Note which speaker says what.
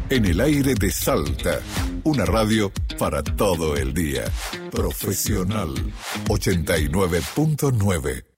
Speaker 1: En el aire de Salta, una radio para todo el día. Profesional 89.9.